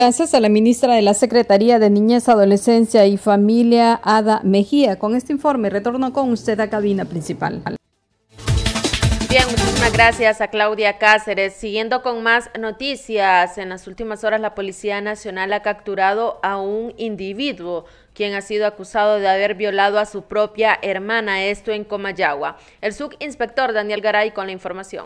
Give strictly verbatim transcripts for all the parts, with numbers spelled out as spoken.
Gracias a la ministra de la Secretaría de Niñez, Adolescencia y Familia, Ada Mejía. Con este informe retorno con usted a cabina principal. Bien, muchísimas gracias a Claudia Cáceres. Siguiendo con más noticias, en las últimas horas la Policía Nacional ha capturado a un individuo quien ha sido acusado de haber violado a su propia hermana, esto en Comayagua. El subinspector Daniel Garay con la información.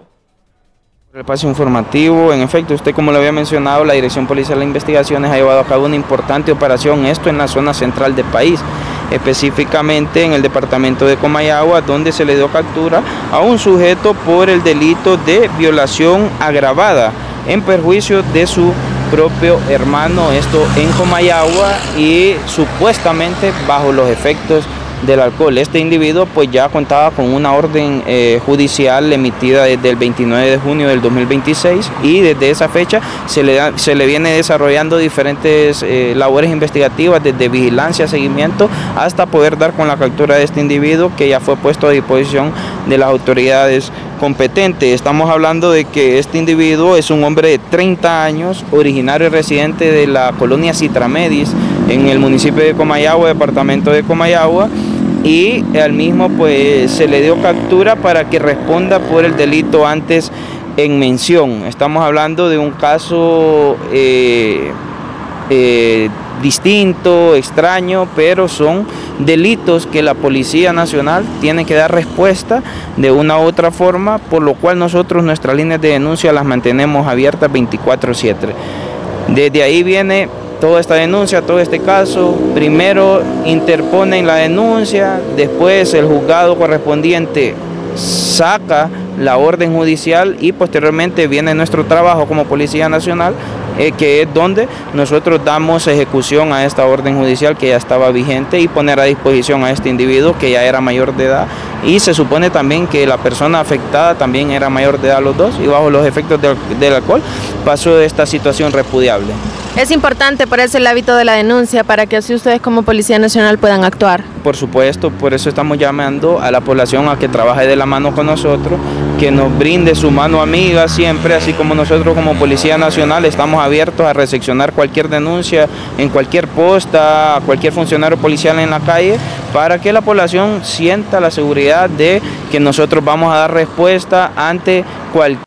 El espacio informativo, en efecto, usted como lo había mencionado, la Dirección Policial de Investigaciones ha llevado a cabo una importante operación, esto en la zona central del país, específicamente en el departamento de Comayagua, donde se le dio captura a un sujeto por el delito de violación agravada en perjuicio de su propio hermano, esto en Comayagua y supuestamente bajo los efectos del alcohol. Este individuo pues ya contaba con una orden eh, judicial emitida desde el veintinueve de junio del dos mil veintiséis y desde esa fecha se le, da, se le viene desarrollando diferentes eh, labores investigativas desde vigilancia, seguimiento, hasta poder dar con la captura de este individuo que ya fue puesto a disposición de las autoridades competentes. Estamos hablando de que este individuo es un hombre de treinta años, originario y residente de la colonia Citramedis en el municipio de Comayagua, departamento de Comayagua, y al mismo pues se le dio captura para que responda por el delito antes en mención. Estamos hablando de un caso eh, eh, distinto, extraño, pero son delitos que la Policía Nacional tiene que dar respuesta de una u otra forma, por lo cual nosotros nuestras líneas de denuncia las mantenemos abiertas veinticuatro siete. Desde ahí viene toda esta denuncia, todo este caso. Primero interponen la denuncia, después el juzgado correspondiente saca la orden judicial y posteriormente viene nuestro trabajo como Policía Nacional, eh, que es donde nosotros damos ejecución a esta orden judicial que ya estaba vigente y poner a disposición a este individuo que ya era mayor de edad, y se supone también que la persona afectada también era mayor de edad, los dos, y bajo los efectos del, del alcohol pasó de esta situación repudiable. Es importante por eso el hábito de la denuncia, para que así ustedes como Policía Nacional puedan actuar. Por supuesto, por eso estamos llamando a la población a que trabaje de la mano con nosotros, que nos brinde su mano amiga siempre, así como nosotros como Policía Nacional estamos abiertos a recepcionar cualquier denuncia en cualquier posta, a cualquier funcionario policial en la calle, para que la población sienta la seguridad de que nosotros vamos a dar respuesta ante cualquier...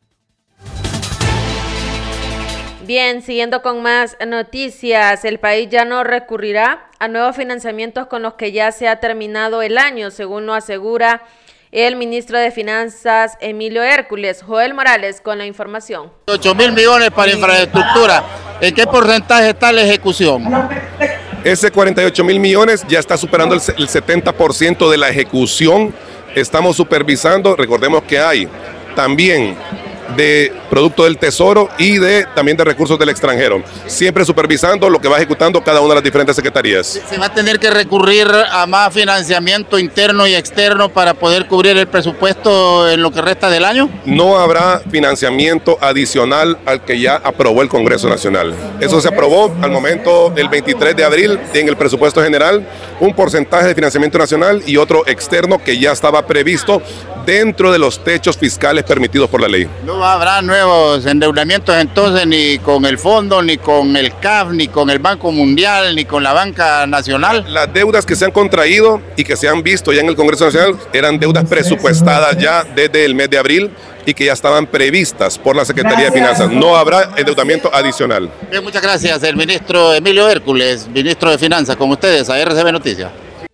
Bien, siguiendo con más noticias, el país ya no recurrirá a nuevos financiamientos con los que ya se ha terminado el año, según lo asegura el ministro de Finanzas, Emilio Hércules. Joel Morales con la información. ocho mil millones para infraestructura. ¿En qué porcentaje está la ejecución? Ese cuarenta y ocho mil millones ya está superando el, el setenta por ciento de la ejecución. Estamos supervisando, recordemos que hay también de producto del Tesoro y de también de recursos del extranjero, siempre supervisando lo que va ejecutando cada una de las diferentes secretarías. ¿Se va a tener que recurrir a más financiamiento interno y externo para poder cubrir el presupuesto en lo que resta del año? No habrá financiamiento adicional al que ya aprobó el Congreso Nacional. Eso se aprobó al momento del veintitrés de abril en el presupuesto general, un porcentaje de financiamiento nacional y otro externo que ya estaba previsto dentro de los techos fiscales permitidos por la ley. No habrá nuevos endeudamientos entonces, ni con el fondo, ni con el C A F, ni con el Banco Mundial, ni con la Banca Nacional. Las deudas que se han contraído y que se han visto ya en el Congreso Nacional eran deudas presupuestadas ya desde el mes de abril y que ya estaban previstas por la Secretaría de Finanzas. No habrá endeudamiento adicional. Bien, muchas gracias. El ministro Emilio Hércules, ministro de Finanzas, con ustedes a R C B Noticias.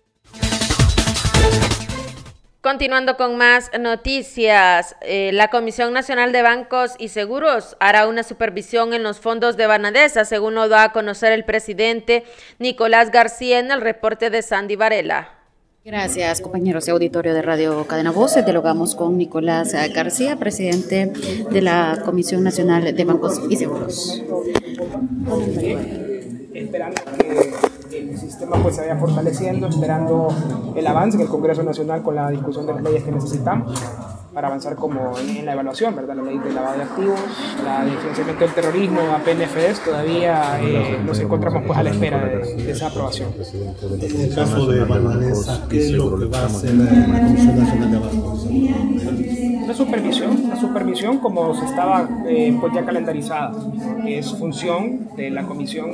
Continuando con más noticias, eh, la Comisión Nacional de Bancos y Seguros hará una supervisión en los fondos de Banadesa, según lo da a conocer el presidente Nicolás García en el reporte de Sandy Varela. Gracias, compañeros de auditorio de Radio Cadena Voces. Dialogamos con Nicolás García, presidente de la Comisión Nacional de Bancos y Seguros. Esperando que el sistema pues se vaya fortaleciendo, esperando el avance en el Congreso Nacional con la discusión de las leyes que necesitamos. para avanzar como en, en la evaluación, ¿verdad? La ley de lavado de activos, la de financiamiento del terrorismo, A P N F S, todavía eh, nos encontramos pues a la espera de, de esa aprobación. En el caso de Vanessa, ¿qué es lo que va a hacer la Comisión Nacional de Abajo? Una supervisión, una supervisión como se estaba eh, pues ya calendarizada, ¿no? Que es función de la Comisión